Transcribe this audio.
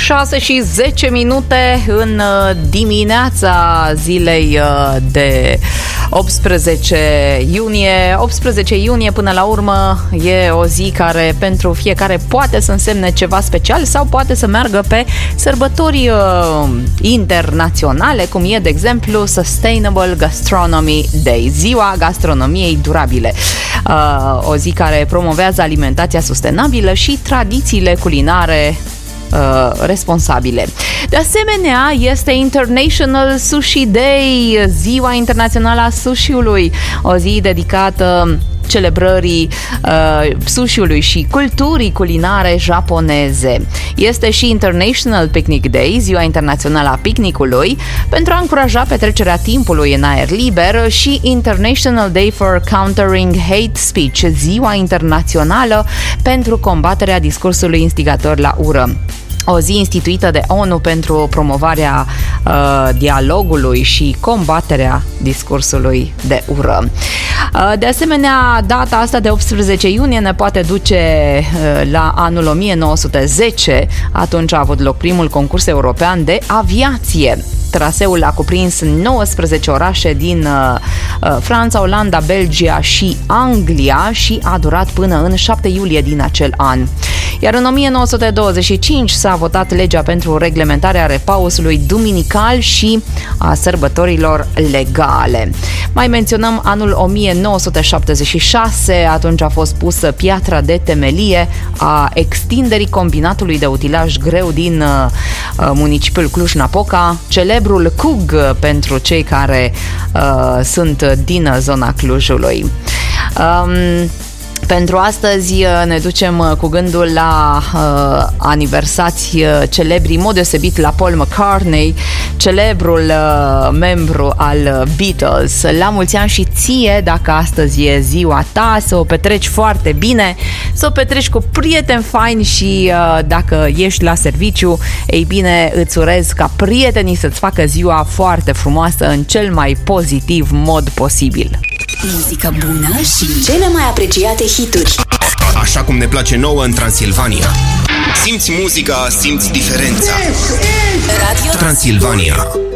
6:10 în dimineața zilei de 18 iunie. 18 iunie până la urmă e o zi care pentru fiecare poate să însemne ceva special sau poate să meargă pe sărbători internaționale, cum e de exemplu Sustainable Gastronomy Day, ziua gastronomiei durabile. O zi care promovează alimentația sustenabilă și tradițiile culinare responsabile. De asemenea, este International Sushi Day, ziua internațională a sushiului, o zi dedicată celebrării sushiului și culturii culinare japoneze. Este și International Picnic Day, ziua internațională a picnicului, pentru a încuraja petrecerea timpului în aer liber, și International Day for Countering Hate Speech, ziua internațională pentru combaterea discursului instigator la ură. O zi instituită de ONU pentru promovarea dialogului și combaterea discursului de ură. De asemenea, data asta de 18 iunie ne poate duce la anul 1910. Atunci a avut loc primul concurs european de aviație. Traseul a cuprins 19 orașe din Franța, Olanda, Belgia și Anglia și a durat până în 7 iulie din acel an. Iar în 1925 s-a votat legea pentru reglementarea repausului duminical și a sărbătorilor legale. Mai menționăm anul 1976, atunci a fost pusă piatra de temelie a extinderii combinatului de utilaj greu din municipiul Cluj-Napoca, celebrul CUG pentru cei care sunt din zona Clujului. Pentru astăzi ne ducem cu gândul la aniversați celebri, în mod deosebit la Paul McCartney, celebrul membru al Beatles. La mulți ani și ție, dacă astăzi e ziua ta, să o petreci foarte bine, să o petreci cu prieteni faini și dacă ești la serviciu, ei bine, îți urez ca prietenii să-ți facă ziua foarte frumoasă în cel mai pozitiv mod posibil. Muzică bună și cele mai apreciate hituri. Așa cum ne place nouă în Transilvania. Simți muzica, simți diferența. Radio Transilvania.